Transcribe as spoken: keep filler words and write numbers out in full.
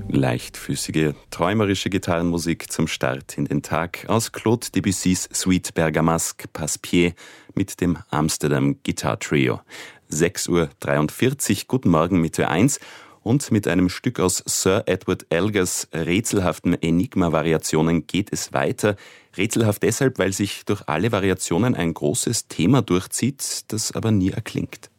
Leichtfüßige, träumerische Gitarrenmusik zum Start in den Tag aus Claude Debussys Suite Bergamasque Passepied mit dem Amsterdam Guitar Trio. sechs Uhr dreiundvierzig, guten Morgen mit Ö eins und mit einem Stück aus Sir Edward Elgars rätselhaften Enigma-Variationen geht es weiter. Rätselhaft deshalb, weil sich durch alle Variationen ein großes Thema durchzieht, das aber nie erklingt.